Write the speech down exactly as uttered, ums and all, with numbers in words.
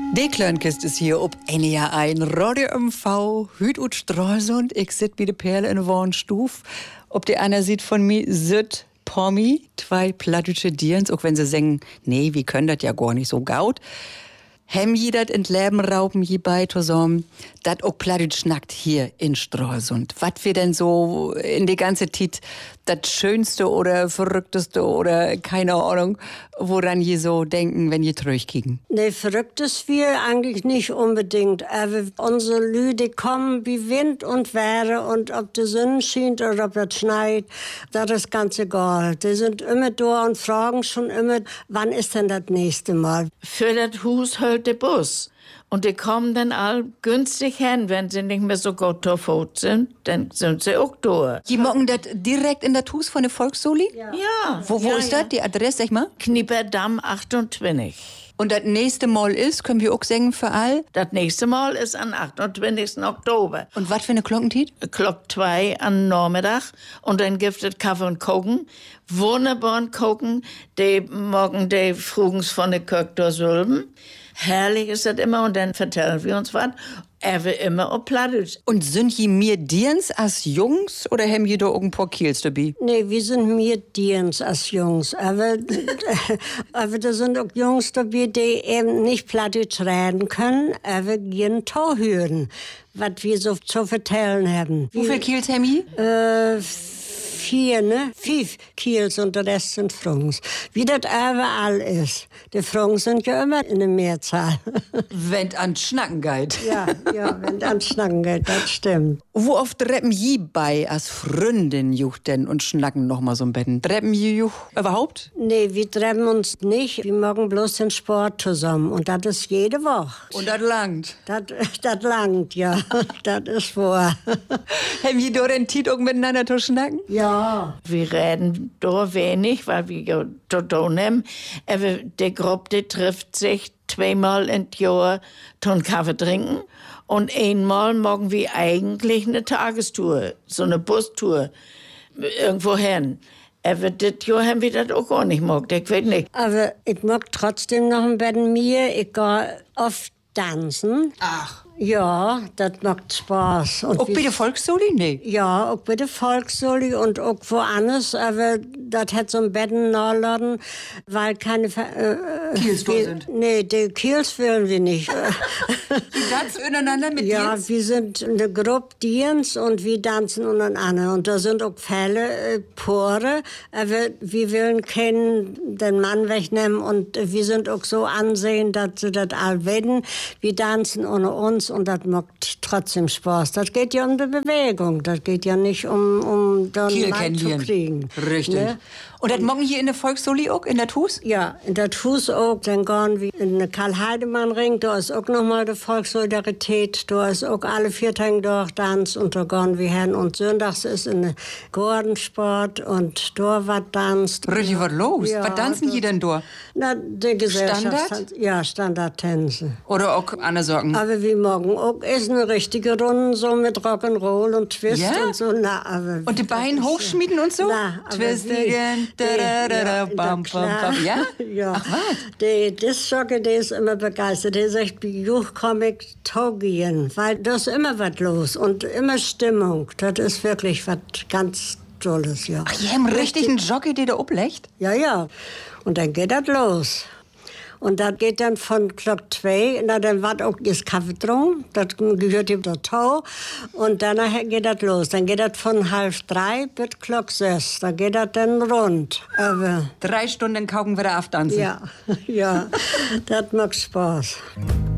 Die Klönkist ist hier ob N E R ein Radio M V, Hüt und Stralsund. Ich sit wie de Perle in Wornstuf. Ob die einer sieht von mir, süd Pommi, zwei plattdütsche Dierens, auch wenn sie singen, nee, wir können das ja gar nicht so gaut. Hem je dat in Leben rauben je bei zusammen, dat auch plattdütsch schnackt hier in Stralsund. Was wir denn so in die ganze Tit das Schönste oder Verrückteste oder keine Ahnung, woran je so denken, wenn je zurückkicken? Nee, Verrücktes wir eigentlich nicht unbedingt. Aber unsere Lüde kommen wie Wind und Wetter und ob die Sonne scheint oder ob das schneit, das ist ganz egal. Die sind immer da und fragen schon immer, wann ist denn das nächste Mal? Für das Hus hält der Bus. Und die kommen dann all günstig hin, wenn sie nicht mehr so gut tot sind, dann sind sie auch da. Die mocken das direkt in der Hus von der Volkssoli? Ja. ja. Wo, wo ja, ist ja. das, die Adresse, sag mal? Knieperdamm achtundzwanzig. Und das nächste Mal ist, können wir auch sagen für all? Das nächste Mal ist am achtundzwanzigsten Oktober. Und was für eine Glockentit? Klock zwei am Nachmittag. Und dann gibt es Kaffee und Koken. Wunderbaren Koken. Die morgen die frugens von der Kirche da Sülben. Herrlich ist das immer. Und dann vertellen wir uns was. Er will immer auf Plattdeutsch. Und sind je mir Dirns als Jungs oder haben je da auch ein paar Kiels dabei? Nee, wir sind mehr Dirns als Jungs. Aber, aber da sind auch Jungs dabei, die eben nicht Plattdeutsch reden können, aber gehen Tau hören, was wir so zu vertellen haben. Wie viele Kiels haben je? Äh, Vier, ne? Fünf Kiels und der Rest sind Frungs. Wie das überall ist. Die Frungs sind ja immer in der Mehrzahl. Wenn an Schnacken geht. Ja, ja, wenn an Schnacken geht, das stimmt. Wo oft treppen je bei als Freundin juch denn und schnacken noch mal so ein Betten? Treppen je juch überhaupt? Nee, wir treffen uns nicht. Wir machen bloß den Sport zusammen. Und das ist jede Woche. Und das langt? Das, das langt, ja. Das ist wahr. Haben je da den Tit auch miteinander zu schnacken? Ja. Wir reden da wenig, weil wir ja zu tun haben. Aber die Gruppe die trifft sich zweimal im Jahr zum Kaffee trinken. Und einmal machen wir eigentlich eine Tagestour, so eine Bustour, irgendwo hin. Aber das Jahr haben wir das auch gar nicht gemacht, ich weiß nicht. Aber ich mag trotzdem noch ein bisschen mehr. Ich gehe oft tanzen. Ach. Ja, das macht Spaß. Und auch bei der Volkssoli? Nee. Ja, auch bei der Volkssoli und auch woanders. Aber das hat so ein Betten nachladen, weil keine äh, Kiels da sind. Nee, die Kiels wollen wir nicht. Die tanzen untereinander mit Ja, Dirns? wir sind eine Gruppe Dirns und wir tanzen untereinander. Und da sind auch Fälle, äh, Pore. Aber wir wollen keinen den Mann wegnehmen und wir sind auch so ansehen, dass sie das all werden. Wir tanzen ohne uns. Und das macht trotzdem Spaß. Das geht ja um die Bewegung. Das geht ja nicht um, um den Kiel Mann zu kriegen. Richtig. Ne? Und das morgen hier in der Volkssoli auch, in der Hus? Ja, in der Hus auch. Dann gehen wir in den Karl-Heidemann-Ring. Da ist auch nochmal die Volkssolidarität. Da ist auch alle vier Tage durch Tanz. Und da gehen wir hin. Und sonntags ist in der Gartensport und da was tanzt. Richtig, was los? Ja, was tanzen die denn da? Na, die Gesellschaft. Standard? Ja, Standardtänze. Oder auch andere Sorgen? Aber wir morgen auch ist eine richtige Runde, so mit Rock'n'Roll und Twist Ja? und so. Na, aber Und die Beine hochschmieden und so? Na, aber Twistigen, wie- da, da, da, ja, da, bam, da, bam, bam. Ja? Ja. Ach, was? Die Disc-Jockey, der ist immer begeistert. Der sagt, Juchcomic Togien, weil da ist immer was los und immer Stimmung. Das ist wirklich was ganz Tolles, ja. Ach, ihr habt einen richtigen Jockey, der da oblegt? Ja, ja. Und dann geht das los. Und das geht dann von Klock zwei, na, dann wird auch das Kaffee drum, das gehört ihm der Tau. Und danach geht das los. Dann geht das von halb drei bis Klock sechs. Da geht das dann rund. Aber, Drei Stunden kauken wir da auftanzen. ja, ja, das macht Spaß.